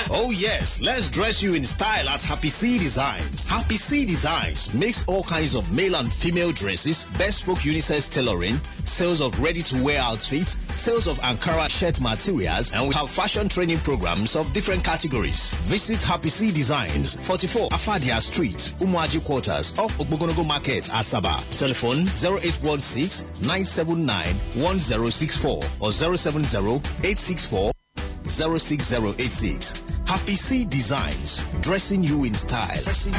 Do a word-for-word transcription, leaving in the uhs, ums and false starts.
Oh yes, let's dress you in style at Happy C Designs. Happy C Designs makes all kinds of male and female dresses, bespoke unisex tailoring, sales of ready-to-wear outfits, sales of Ankara shirt materials, and we have fashion training programs of different categories. Visit Happy C Designs, forty-four Afadia Street, Umuaji Quarters, off Ogbogonogo Market, Asaba. Telephone zero eight one six, nine seven nine, one zero six four or zero seven zero, eight six four, zero six zero eight six. Happy C Designs, dressing you in style. Dressing